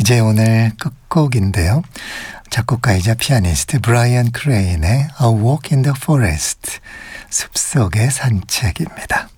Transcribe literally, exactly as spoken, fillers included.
이제 오늘 끝곡인데요. 작곡가이자 피아니스트 브라이언 크레인의 A Walk in the Forest, 숲속의 산책입니다.